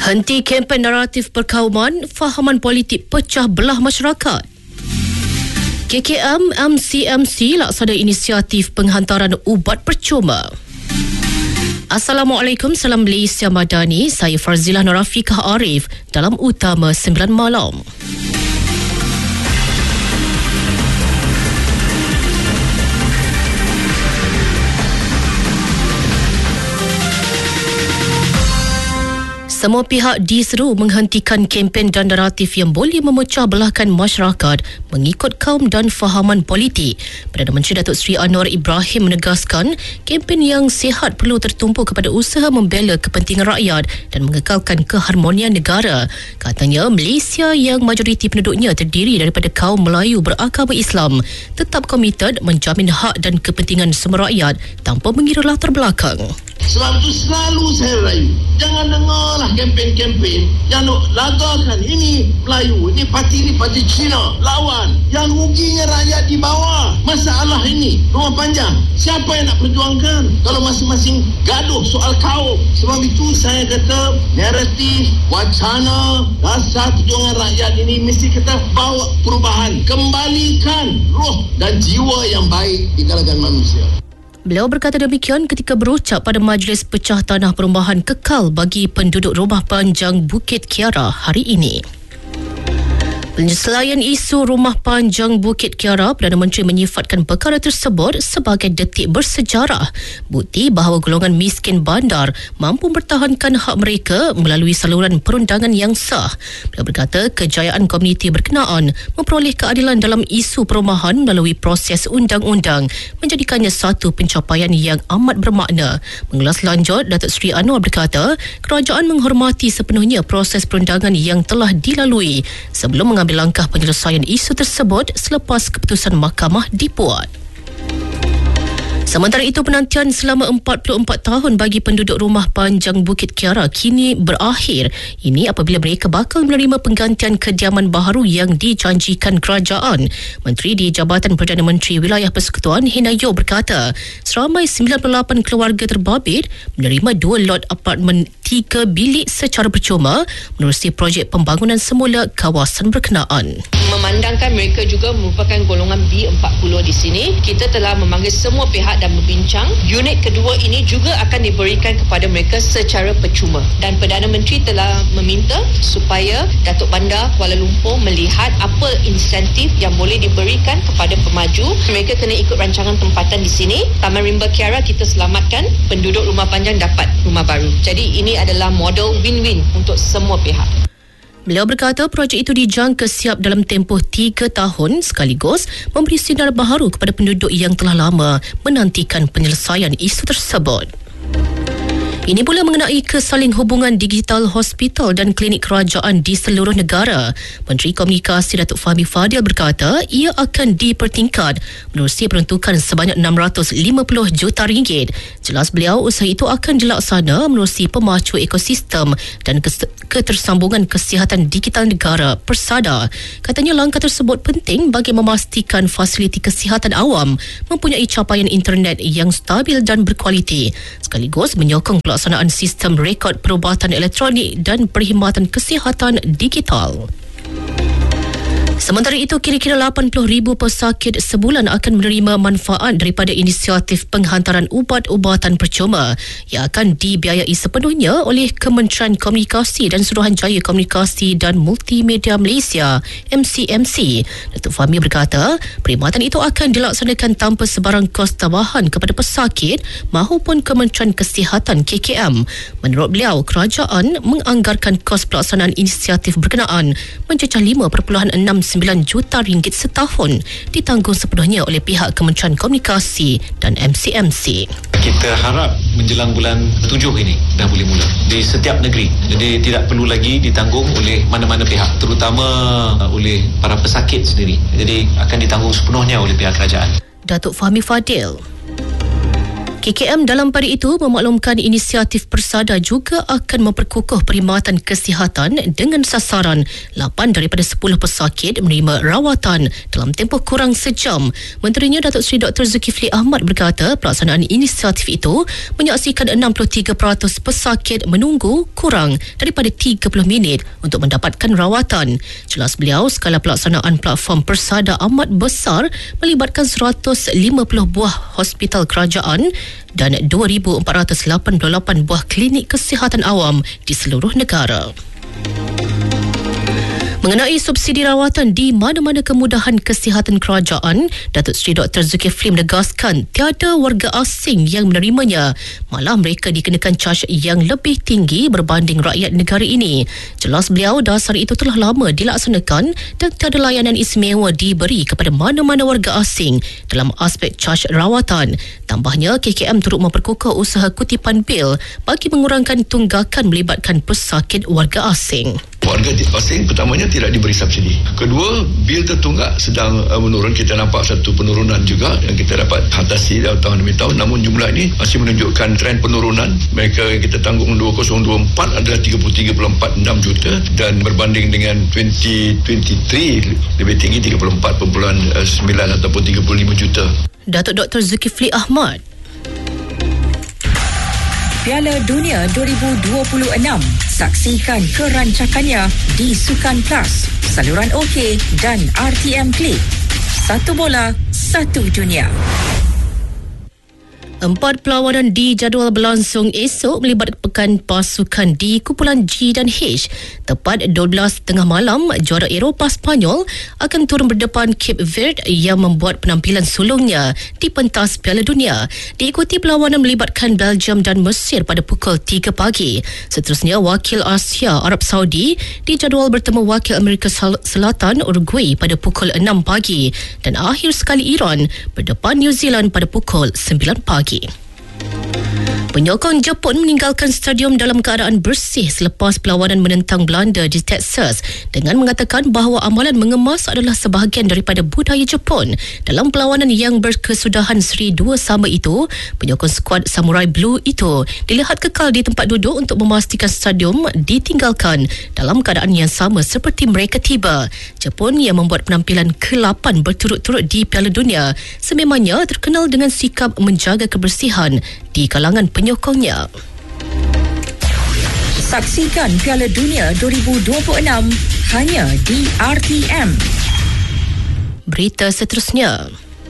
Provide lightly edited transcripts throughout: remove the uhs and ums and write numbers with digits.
Henti kempen naratif perkauman, fahaman politik pecah belah masyarakat. KKM MCMC laksana inisiatif penghantaran ubat percuma. Assalamualaikum, salam Malaysia Madani. Saya Farzilah Norafikah Arif dalam Utama 9 Malam. Semua pihak diseru menghentikan kempen dan naratif yang boleh memecah belahkan masyarakat mengikut kaum dan fahaman politik. Perdana Menteri Datuk Seri Anwar Ibrahim menegaskan kempen yang sihat perlu tertumpu kepada usaha membela kepentingan rakyat dan mengekalkan keharmonian negara. Katanya Malaysia yang majoriti penduduknya terdiri daripada kaum Melayu beragama Islam tetap komited menjamin hak dan kepentingan semua rakyat tanpa mengira latar belakang. Sebab itu selalu saya rayu, jangan dengarlah kempen-kempen yang nak lagakan ini Melayu, ini parti Cina lawan, yang ruginya rakyat di bawah. Masalah ini rumah panjang, siapa yang nak perjuangkan kalau masing-masing gaduh soal kaum? Sebab itu saya kata naratif, wacana, dasar perjuangan rakyat ini mesti kita bawa perubahan, kembalikan roh dan jiwa yang baik di kalangan manusia. Beliau berkata demikian ketika berucap pada Majlis Pecah Tanah Perumahan Kekal bagi penduduk Rumah Panjang Bukit Kiara hari ini. Selain isu Rumah Panjang Bukit Kiara, Perdana Menteri menyifatkan perkara tersebut sebagai detik bersejarah, bukti bahawa golongan miskin bandar mampu mempertahankan hak mereka melalui saluran perundangan yang sah. Beliau berkata kejayaan komuniti berkenaan memperoleh keadilan dalam isu perumahan melalui proses undang-undang menjadikannya satu pencapaian yang amat bermakna. Mengulas lanjut, Datuk Seri Anwar berkata kerajaan menghormati sepenuhnya proses perundangan yang telah dilalui sebelum mengambil langkah penyelesaian isu tersebut selepas keputusan mahkamah dibuat. Sementara itu, penantian selama 44 tahun bagi penduduk Rumah Panjang Bukit Kiara kini berakhir. Ini apabila mereka bakal menerima penggantian kediaman baharu yang dijanjikan kerajaan. Menteri di Jabatan Perdana Menteri Wilayah Persekutuan Hinayo berkata seramai 98 keluarga terbabit menerima 2 lot apartmen 3 bilik secara percuma menerusi projek pembangunan semula kawasan berkenaan. Memandangkan mereka juga merupakan golongan B40 di sini, kita telah memanggil semua pihak dan berbincang. Unit kedua ini juga akan diberikan kepada mereka secara percuma. Dan Perdana Menteri telah meminta supaya Datuk Bandar Kuala Lumpur melihat apa insentif yang boleh diberikan kepada pemaju. Mereka kena ikut rancangan tempatan di sini. Taman Rimba Kiara kita selamatkan, penduduk Rumah Panjang dapat rumah baru. Jadi ini adalah model win-win untuk semua pihak. Beliau berkata projek itu dijangka siap dalam tempoh 3 tahun sekaligus memberi sinar baharu kepada penduduk yang telah lama menantikan penyelesaian isu tersebut. Ini pula mengenai kesaling hubungan digital hospital dan klinik kerajaan di seluruh negara. Menteri Komunikasi Datuk Fahmi Fadil berkata ia akan dipertingkat menerusi peruntukan sebanyak RM650 juta. Jelas beliau usaha itu akan dilaksana menerusi pemacu ekosistem dan ketersambungan kesihatan digital negara Persada. Katanya langkah tersebut penting bagi memastikan fasiliti kesihatan awam mempunyai capaian internet yang stabil dan berkualiti, sekaligus menyokong pelaksanaan sistem rekod perubatan elektronik dan perkhidmatan kesihatan digital. Sementara itu, kira-kira 80,000 pesakit sebulan akan menerima manfaat daripada inisiatif penghantaran ubat-ubatan percuma yang akan dibiayai sepenuhnya oleh Kementerian Komunikasi dan Suruhanjaya Komunikasi dan Multimedia Malaysia MCMC. Datuk Fahmi berkata perkhidmatan itu akan dilaksanakan tanpa sebarang kos tambahan kepada pesakit maupun Kementerian Kesihatan KKM. Menurut beliau, kerajaan menganggarkan kos pelaksanaan inisiatif berkenaan mencecah RM5.69 juta setahun, ditanggung sepenuhnya oleh pihak Kementerian Komunikasi dan MCMC. Kita harap menjelang bulan 7 ini dah boleh mula di setiap negeri. Jadi tidak perlu lagi ditanggung oleh mana-mana pihak, terutama oleh para pesakit sendiri. Jadi akan ditanggung sepenuhnya oleh pihak kerajaan. Datuk Fahmi Fadil. KKM dalam pada itu memaklumkan inisiatif Persada juga akan memperkukuh perkhidmatan kesihatan dengan sasaran 8 daripada 10 pesakit menerima rawatan dalam tempoh kurang sejam. Menterinya Datuk Seri Dr. Zulkifli Ahmad berkata pelaksanaan inisiatif itu menyaksikan 63% pesakit menunggu kurang daripada 30 minit untuk mendapatkan rawatan. Jelas beliau, skala pelaksanaan platform Persada amat besar melibatkan 150 buah hospital kerajaan dan 2,488 buah klinik kesihatan awam di seluruh negara. Mengenai subsidi rawatan di mana-mana kemudahan kesihatan kerajaan, Datuk Seri Dr. Zulkifli menegaskan tiada warga asing yang menerimanya, malah mereka dikenakan caj yang lebih tinggi berbanding rakyat negara ini. Jelas beliau, dasar itu telah lama dilaksanakan dan tiada layanan istimewa diberi kepada mana-mana warga asing dalam aspek caj rawatan. Tambahnya, KKM turut memperkukuh usaha kutipan bil bagi mengurangkan tunggakan melibatkan pesakit warga asing. Warga asing pertamanya tidak diberi subsidi. Kedua, bil tertunggak sedang menurun. Kita nampak satu penurunan juga yang kita dapat atasi dalam tahun demi tahun. Namun jumlah ini masih menunjukkan trend penurunan. Mereka yang kita tanggung 2024 adalah 33.46 juta dan berbanding dengan 2023 lebih tinggi 34.9 ataupun 35 juta. Datuk Dr. Zulkifli Ahmad. Piala Dunia 2026. Saksikan kerancakannya di Sukan Plus, saluran OK dan RTM Play. Satu bola, satu dunia. 4 perlawanan dijadual berlangsung esok melibatkan pasukan di kumpulan G dan H. Tepat 12 tengah malam, juara Eropah Sepanyol akan turun berdepan Cape Verde yang membuat penampilan sulungnya di pentas Piala Dunia. Diikuti perlawanan melibatkan Belgium dan Mesir pada pukul 3 pagi. Seterusnya, wakil Asia Arab Saudi dijadual bertemu wakil Amerika Selatan Uruguay pada pukul 6 pagi dan akhir sekali Iran berdepan New Zealand pada pukul 9 pagi. Penyokong Jepun meninggalkan stadium dalam keadaan bersih selepas perlawanan menentang Belanda di Texas dengan mengatakan bahawa amalan mengemas adalah sebahagian daripada budaya Jepun. Dalam perlawanan yang berkesudahan seri 2-2 itu, penyokong skuad Samurai Blue itu dilihat kekal di tempat duduk untuk memastikan stadium ditinggalkan dalam keadaan yang sama seperti mereka tiba. Jepun yang membuat penampilan ke-8 berturut-turut di Piala Dunia sememangnya terkenal dengan sikap menjaga kebersihan di kalangan penyokongnya. Saksikan Piala Dunia 2026 hanya di RTM. Berita seterusnya.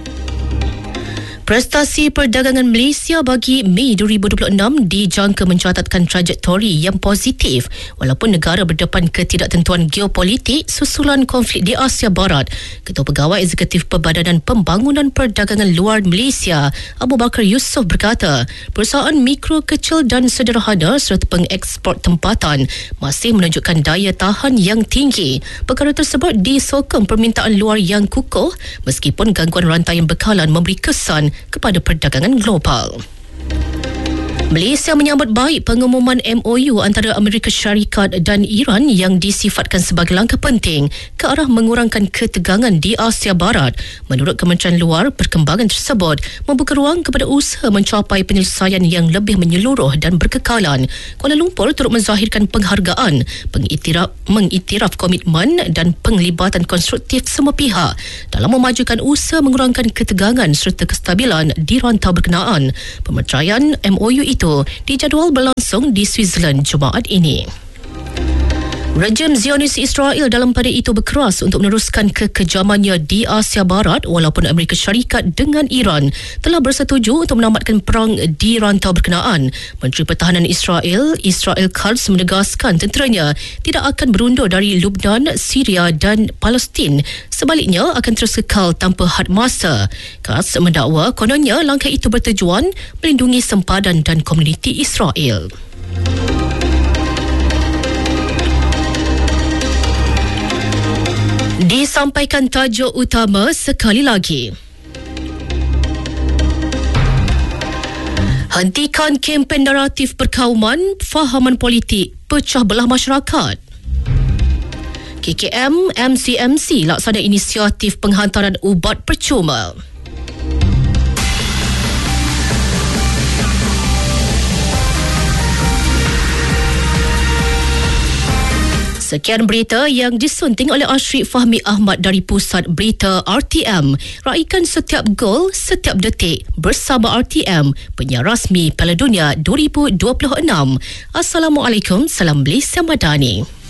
Prestasi perdagangan Malaysia bagi Mei 2026 dijangka mencatatkan trajektori yang positif walaupun negara berdepan ketidaktentuan geopolitik susulan konflik di Asia Barat. Ketua Pegawai Eksekutif Perbadanan Pembangunan Perdagangan Luar Malaysia, Abu Bakar Yusof berkata, perusahaan mikro, kecil dan sederhana serta pengeksport tempatan masih menunjukkan daya tahan yang tinggi. Perkara tersebut disokong permintaan luar yang kukuh meskipun gangguan rantaian bekalan memberi kesan kepada perdagangan global. Malaysia menyambut baik pengumuman MOU antara Amerika Syarikat dan Iran yang disifatkan sebagai langkah penting ke arah mengurangkan ketegangan di Asia Barat. Menurut Kementerian Luar, perkembangan tersebut membuka ruang kepada usaha mencapai penyelesaian yang lebih menyeluruh dan berkekalan. Kuala Lumpur turut menzahirkan penghargaan, mengiktiraf komitmen dan penglibatan konstruktif semua pihak dalam memajukan usaha mengurangkan ketegangan serta kestabilan di rantau berkenaan. Pemeteraian MOU itu dijadual berlangsung di Switzerland Jumaat ini. Rejim Zionis Israel dalam pada itu berkeras untuk meneruskan kekejamannya di Asia Barat walaupun Amerika Syarikat dengan Iran telah bersetuju untuk menamatkan perang di rantau berkenaan. Menteri Pertahanan Israel Katz menegaskan tenteranya tidak akan berundur dari Lebanon, Syria dan Palestin. Sebaliknya akan terus kekal tanpa had masa. Katz mendakwa kononnya langkah itu bertujuan melindungi sempadan dan komuniti Israel. Disampaikan tajuk utama sekali lagi. Hentikan kempen naratif perkauman, fahaman politik, pecah belah masyarakat. KKM MCMC laksana inisiatif penghantaran ubat percuma. Sekian berita yang disunting oleh Ashrik Fahmi Ahmad dari Pusat Berita RTM. Raikan setiap gol, setiap detik bersama RTM, penyiar rasmi Piala Dunia 2026. Assalamualaikum, salam Malaysia Madani.